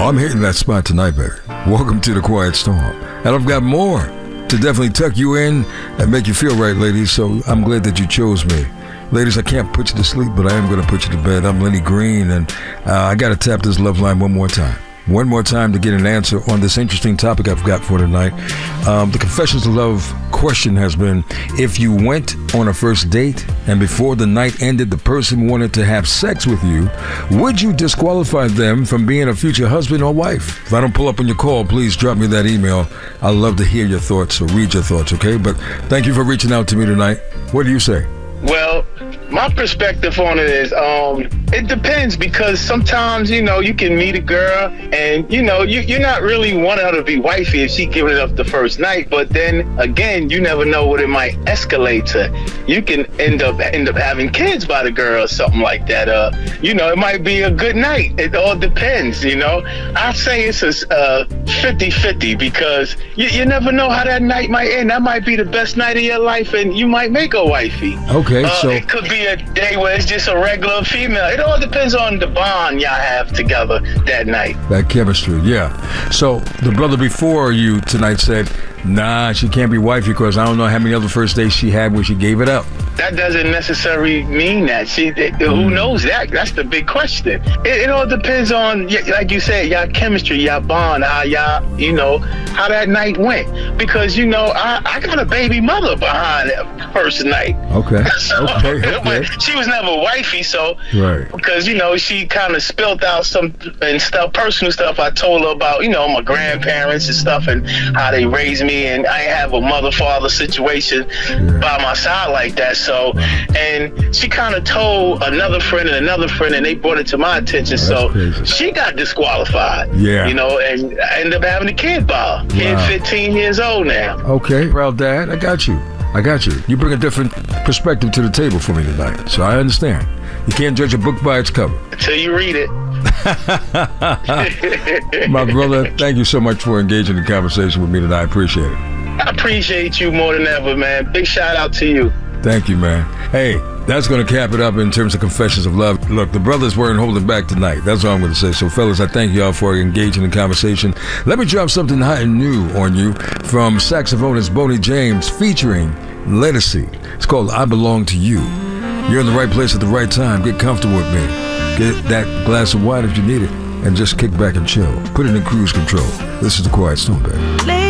I'm hitting that spot tonight, baby. Welcome to the Quiet Storm. And I've got more to definitely tuck you in and make you feel right, ladies. So I'm glad that you chose me. Ladies, I can't put you to sleep, but I am going to put you to bed. I'm Lenny Green, and I got to tap this love line one more time. One more time to get an answer on this interesting topic I've got for tonight. The Confessions of Love question has been, if you went on a first date and before the night ended, the person wanted to have sex with you, would you disqualify them from being a future husband or wife? If I don't pull up on your call, please drop me that email. I'd love to hear your thoughts or read your thoughts, okay? But thank you for reaching out to me tonight. What do you say? Well, my perspective on it is, it depends, because sometimes, you can meet a girl and, you're not really wanting her to be wifey if she giving it up the first night. But then again, you never know what it might escalate to. You can end up having kids by the girl or something like that. It might be a good night. It all depends, I say it's a 50-50, because you never know how that night might end. That might be the best night of your life and you might make a wifey. Okay, so it could be a day where it's just a regular female. It all depends on the bond y'all have together that night. That chemistry, yeah. So the brother before you tonight said, nah, she can't be wifey because I don't know how many other first dates she had where she gave it up. That doesn't necessarily mean that. Who knows that? That's the big question. It all depends on, like you said, y'all chemistry, y'all bond, how y'all, how that night went. Because, I got a baby mother behind that first night. Okay. Okay. But she was never wifey, so. Right. Because, she kind of spilled out some personal stuff I told her about, my grandparents and stuff and how they raised me, and I ain't have a mother-father situation by my side like that. So, and she kind of told another friend, and they brought it to my attention. So crazy. She got disqualified. Yeah. And I ended up having a kid by her. Kid 15 years old now. Okay, proud dad. I got you. You bring a different perspective to the table for me tonight. So I understand. You can't judge a book by its cover. Until you read it. My brother, thank you so much for engaging in conversation with me tonight. I appreciate it. I appreciate you more than ever, man. Big shout out to you. Thank you, man. Hey, that's going to cap it up in terms of Confessions of Love. Look, the brothers weren't holding back tonight. That's all I'm going to say. So, fellas, I thank y'all for engaging in conversation. Let me drop something hot and new on you from saxophonist Boney James featuring Ledisi. It's called I Belong to You. You're in the right place at the right time. Get comfortable with me. Get that glass of wine if you need it. And just kick back and chill. Put it in cruise control. This is the Quiet Storm, baby.